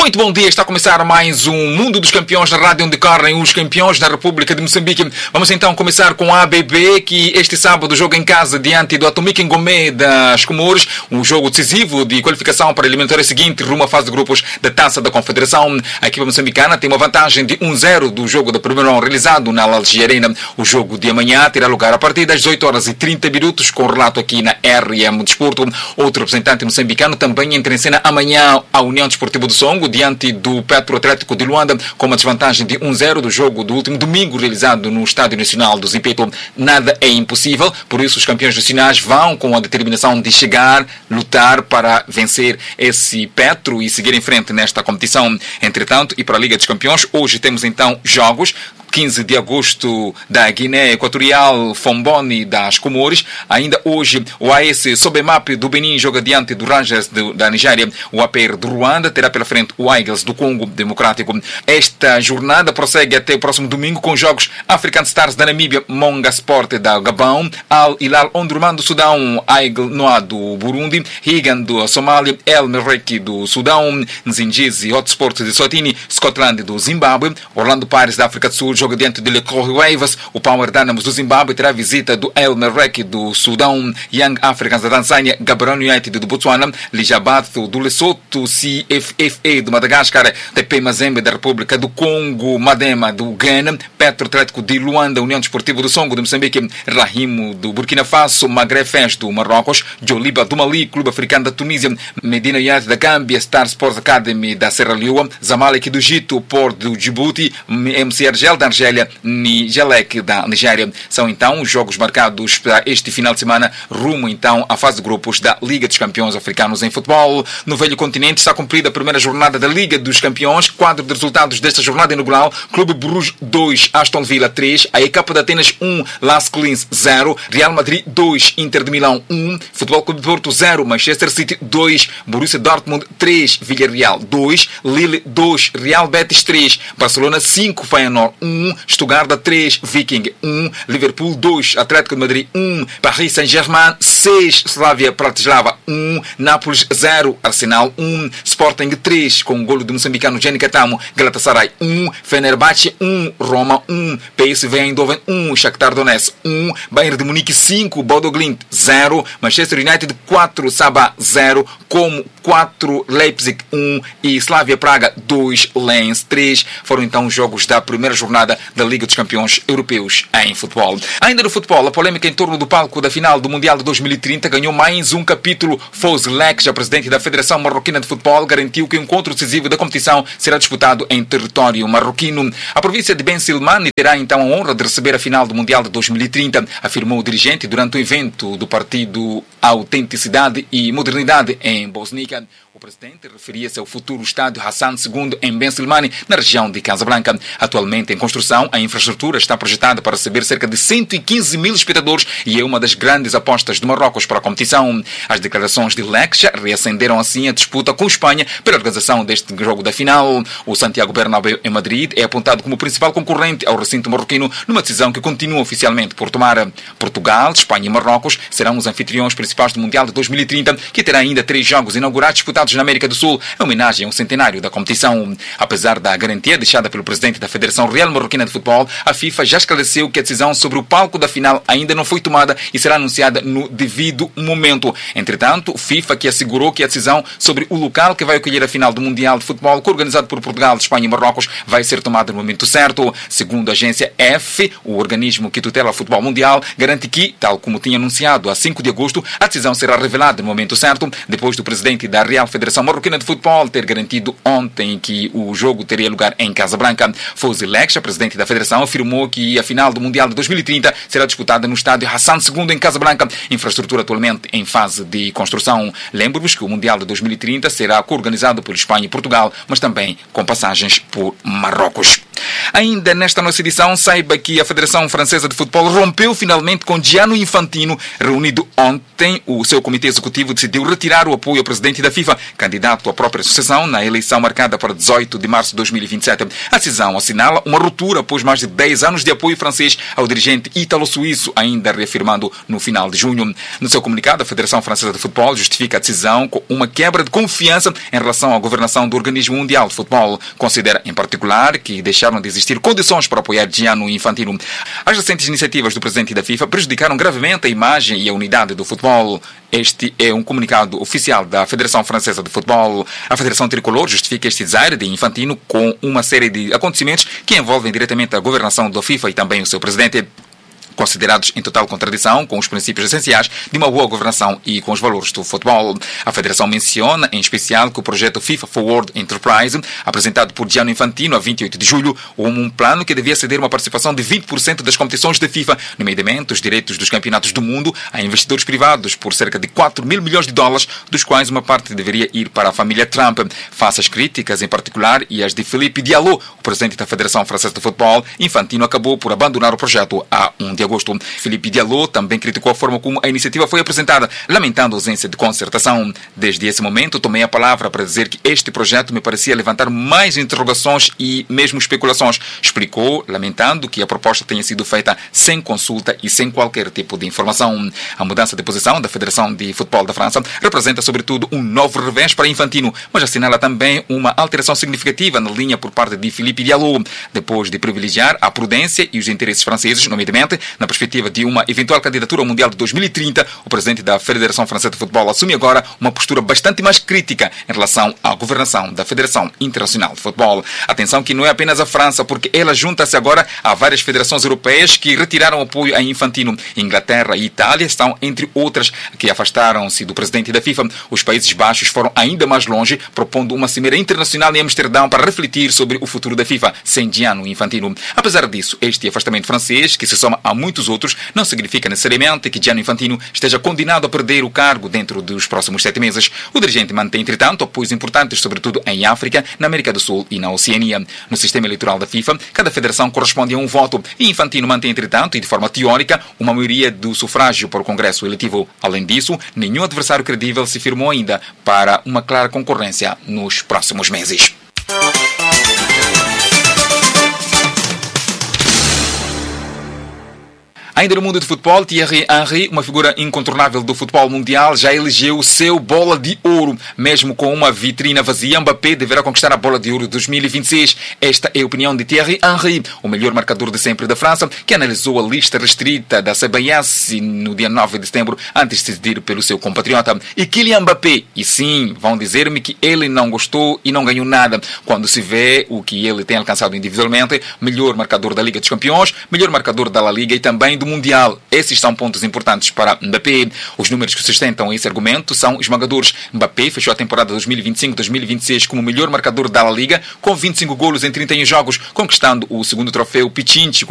Muito bom dia, está a começar mais um Mundo dos Campeões na rádio onde correm os campeões da República de Moçambique. Vamos então começar com a ABB, que este sábado joga em casa diante do Atomic Ngomé das Comores, um jogo decisivo de qualificação para a eliminatória seguinte rumo à fase de grupos da Taça da Confederação. A equipa moçambicana tem uma vantagem de 1-0 do jogo da primeira mão realizado na Algia Arena. O jogo de amanhã terá lugar a partir das 18 horas e 30 minutos, com relato aqui na RM Desporto. Outro representante moçambicano também entra em cena amanhã a União Desportiva do Songo, diante do Petro Atlético de Luanda, com uma desvantagem de 1-0 do jogo do último domingo realizado no Estádio Nacional do Zimpeto. Nada é impossível, por isso os campeões nacionais vão com a determinação de chegar, lutar para vencer esse Petro e seguir em frente nesta competição. Entretanto, e para a Liga dos Campeões, hoje temos então jogos. 15 de agosto da Guiné Equatorial, Fomboni das Comores. Ainda hoje, o AS Sobemap do Benin joga diante do Rangers da Nigéria. O APR do Ruanda terá pela frente o Eagles do Congo Democrático. Esta jornada prossegue até o próximo domingo com jogos African Stars da Namíbia, Monga Sport da Gabão, Al Hilal Omdurman do Sudão, Aigle Noah do Burundi, Higan do Somália, El Merreikh do Sudão, Nzingizi Hotsport de Swatini, Scotland do Zimbábue, Orlando Pirates da África do Sul joga diante de Le Croix Waves. O Power Dynamos do Zimbábue terá visita do El Merreikh do Sudão, Young Africans da Tanzânia, Gaborone United do Botswana, Lijabato do Lesoto, CFFA do Madagascar, TP Mazembe da República do Congo, Madema do Ghana, Petro Atlético de Luanda, União Desportiva do Songo de Moçambique, Rahimo do Burkina Faso, Maghreb Fes do Marrocos, Joliba do Mali, Clube Africano da Tunísia, Medina United da Gâmbia, Star Sports Academy da Serra Leoa, Zamalek do Egito, Port do Djibouti, MC Argel da Argélia, Nigelec da Nigéria. São então os jogos marcados para este final de semana, rumo então à fase de grupos da Liga dos Campeões Africanos em futebol. No velho continente está cumprida a primeira jornada da Liga dos Campeões. Quadro de resultados desta jornada inaugural: Clube Bruges 2, Aston Villa 3, a EK de Atenas 1, Las Clins 0, Real Madrid 2, Inter de Milão 1, Futebol Clube Porto 0, Manchester City 2, Borussia Dortmund 3, Villarreal 2, Lille 2, Real Betis 3, Barcelona 5, Feyenoord 1, Stuttgart 3, Viking 1, Liverpool 2, Atlético de Madrid 1, Paris Saint-Germain 6, Slavia Bratislava 1, Nápoles 0, Arsenal 1, Sporting 3, com o golo do moçambicano Jenny Catamo, Galatasaray 1, Fenerbahçe 1, Roma 1, PSV Eindhoven 1, Shakhtar Donetsk 1, Bayern de Munique 5, Bodo Glimt 0, Manchester United 4, Sabah 0, Como 4, Leipzig 1 e Slavia Praga 2, Lens 3. Foram então os jogos da primeira jornada da Liga dos Campeões Europeus em futebol. Ainda no futebol, a polêmica em torno do palco da final do Mundial de 2030 ganhou mais um capítulo. Foz Lek, já presidente da Federação Marroquina de Futebol, garantiu que o encontro decisivo da competição será disputado em território marroquino. A província de Ben Silmani terá então a honra de receber a final do Mundial de 2030, afirmou o dirigente durante o evento do partido Autenticidade e Modernidade em Bosnica. O presidente referia-se ao futuro estádio Hassan II em Ben Silmani, na região de Casablanca. Atualmente em construção, a infraestrutura está projetada para receber cerca de 115 mil espectadores e é uma das grandes apostas de Marrocos para a competição. As declarações de Leksha reacenderam assim a disputa com Espanha pela organização deste jogo da final. O Santiago Bernabéu em Madrid é apontado como principal concorrente ao recinto marroquino numa decisão que continua oficialmente por tomar. Portugal, Espanha e Marrocos serão os anfitriões principais do Mundial de 2030, que terá ainda 3 jogos inaugurados disputados na América do Sul, em homenagem ao centenário da competição. Apesar da garantia deixada pelo presidente da Federação Real Marroquina de Futebol, a FIFA já esclareceu que a decisão sobre o palco da final ainda não foi tomada e será anunciada no devido momento. Entretanto, o FIFA que assegurou que a decisão sobre o local que vai acolher a final do Mundial de Futebol, organizado por Portugal, Espanha e Marrocos, vai ser tomada no momento certo. Segundo a agência F, o organismo que tutela o futebol mundial, garante que, tal como tinha anunciado a 5 de agosto, a decisão será revelada no momento certo, depois do presidente da Real Federação Marroquina de Futebol ter garantido ontem que o jogo teria lugar em Casablanca. Foz Lek, presidente da Federação, afirmou que a final do Mundial de 2030 será disputada no estádio Hassan II em Casablanca, infraestrutura atualmente em fase de construção. Lembro-vos que o Mundial de 2030 será coorganizado por Espanha e Portugal, mas também com passagens por Marrocos. Ainda nesta nossa edição, saiba que a Federação Francesa de Futebol rompeu finalmente com Gianni Infantino. Reunido ontem, o seu comitê executivo decidiu retirar o apoio ao presidente da FIFA, candidato à própria associação na eleição marcada para 18 de março de 2027. A decisão assinala uma ruptura após mais de 10 anos de apoio francês ao dirigente ítalo-suíço, ainda reafirmando no final de junho. No seu comunicado, a Federação Francesa de Futebol justifica a decisão com uma quebra de confiança em relação à governação do Organismo Mundial de Futebol. Considera, em particular, que deixaram de existir condições para apoiar Gianni Infantino. As recentes iniciativas do presidente da FIFA prejudicaram gravemente a imagem e a unidade do futebol. Este é um comunicado oficial da Federação Francesa de Futebol. A Federação Tricolor justifica este desaire de Infantino com uma série de acontecimentos que envolvem diretamente a governação da FIFA e também o seu presidente, considerados em total contradição com os princípios essenciais de uma boa governação e com os valores do futebol. A Federação menciona, em especial, que o projeto FIFA Forward Enterprise, apresentado por Gianni Infantino a 28 de julho, como um plano que devia ceder uma participação de 20% das competições da FIFA, nomeadamente os direitos dos campeonatos do mundo, a investidores privados por cerca de 4 mil milhões de dólares, dos quais uma parte deveria ir para a família Trump. Face às críticas, em particular, e as de Philippe Diallo, o presidente da Federação Francesa de Futebol, Infantino acabou por abandonar o projeto a 1 de agosto. Philippe Diallo também criticou a forma como a iniciativa foi apresentada, lamentando a ausência de concertação. Desde esse momento, tomei a palavra para dizer que este projeto me parecia levantar mais interrogações e mesmo especulações. Explicou, lamentando que a proposta tenha sido feita sem consulta e sem qualquer tipo de informação. A mudança de posição da Federação de Futebol da França representa, sobretudo, um novo revés para Infantino, mas assinala também uma alteração significativa na linha por parte de Philippe Diallo, depois de privilegiar a prudência e os interesses franceses, nomeadamente na perspectiva de uma eventual candidatura ao Mundial de 2030, o presidente da Federação Francesa de Futebol assume agora uma postura bastante mais crítica em relação à governação da Federação Internacional de Futebol. Atenção que não é apenas a França, porque ela junta-se agora a várias federações europeias que retiraram apoio a Infantino. Inglaterra e Itália estão entre outras que afastaram-se do presidente da FIFA. Os Países Baixos foram ainda mais longe, propondo uma cimeira internacional em Amsterdão para refletir sobre o futuro da FIFA sem Gianni Infantino. Apesar disso, este afastamento francês, que se soma a muitos outros, não significa necessariamente que Gianni Infantino esteja condenado a perder o cargo dentro dos próximos 7 meses. O dirigente mantém, entretanto, apoios importantes, sobretudo em África, na América do Sul e na Oceania. No sistema eleitoral da FIFA, cada federação corresponde a um voto e Infantino mantém, entretanto, e de forma teórica, uma maioria do sufrágio para o Congresso eletivo. Além disso, nenhum adversário credível se firmou ainda para uma clara concorrência nos próximos meses. Ainda no mundo de futebol, Thierry Henry, uma figura incontornável do futebol mundial, já elegeu o seu bola de ouro. Mesmo com uma vitrina vazia, Mbappé deverá conquistar a bola de ouro de 2026. Esta é a opinião de Thierry Henry, o melhor marcador de sempre da França, que analisou a lista restrita da CBS no dia 9 de setembro, antes de decidir pelo seu compatriota. E Kylian Mbappé, e sim, vão dizer-me que ele não gostou e não ganhou nada, quando se vê o que ele tem alcançado individualmente: melhor marcador da Liga dos Campeões, melhor marcador da La Liga e também do Mundial. Esses são pontos importantes para Mbappé. Os números que sustentam esse argumento são esmagadores. Mbappé fechou a temporada 2025-2026 como melhor marcador da La Liga, com 25 golos em 31 jogos, conquistando o segundo troféu Pichinchi